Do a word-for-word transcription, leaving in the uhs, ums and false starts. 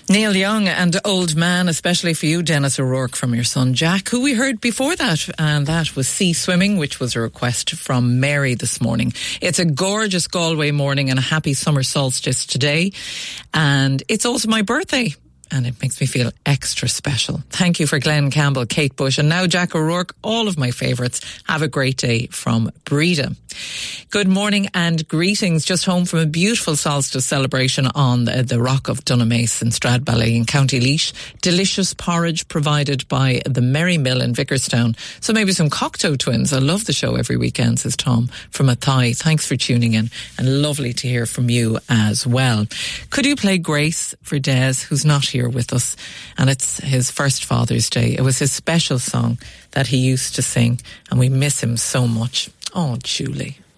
Neil Young and Old Man, especially for you, Dennis O'Rourke, from your son Jack, who we heard before that, and that was Sea Swimming, which was a request from Mary this morning. It's a gorgeous Galway morning and a happy summer solstice today, and it's also my birthday, and it makes me feel extra special. Thank you for Glenn Campbell, Kate Bush, and now Jack O'Rourke, all of my favourites. Have a great day from Breda. Good morning and greetings. Just home from a beautiful solstice celebration on the, the Rock of Dunnamace in Stradbally in County Laois. Delicious porridge provided by the Merry Mill in Vickerstown. So maybe some Cocteau twins. I love the show every weekend, says Tom from Athy. Thanks for tuning in, and lovely to hear from you as well. Could you play Grace for Des, who's not here with us, and it's his first Father's Day. It was his special song that he used to sing, and we miss him so much. Oh, Julie.